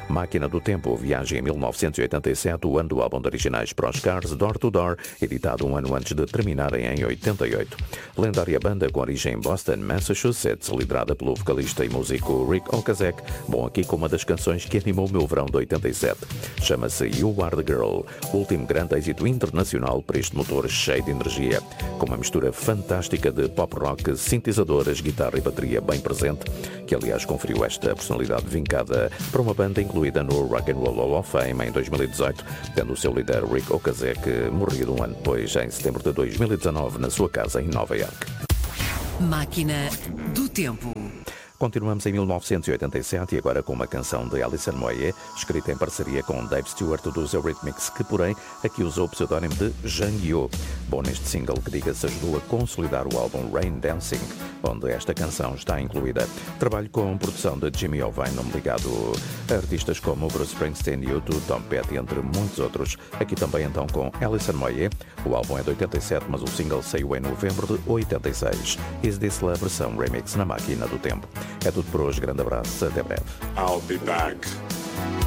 Máquina do Tempo, viagem em 1987, o ano do álbum de originais para os Cars, Door to Door, editado um ano antes de terminarem em 88. Lendária banda com origem em Boston, Massachusetts, liderada pelo vocalista e músico Rick Ocasek, bom aqui com uma das canções que animou o meu verão de 87. Chama-se You Are The Girl, o último grande êxito internacional para este motor cheio de energia, com uma mistura fantástica de pop rock, sintetizadores, guitarra e bateria bem presente, que aliás conferiu esta personalidade vincada para uma banda incluída no Rock and Roll Hall of Fame em 2018, tendo o seu líder Rick Ocasek morrido um ano depois, em setembro de 2019, na sua casa em Nova York. Máquina do Tempo. Continuamos em 1987 e agora com uma canção de Alison Moyet, escrita em parceria com Dave Stewart dos Eurythmics, que porém aqui usou o pseudónimo de Zhang Yo. Bom, neste single que diga-se ajudou a consolidar o álbum Rain Dancing, onde esta canção está incluída. Trabalho com produção de Jimmy Iovine, nome ligado a artistas como Bruce Springsteen, U2, Tom Petty, entre muitos outros. Aqui também então com Alison Moyet. O álbum é de 87, mas o single saiu em novembro de 86. Is This Love, versão remix na Máquina do Tempo. É tudo por hoje, grande abraço, até breve. I'll be back.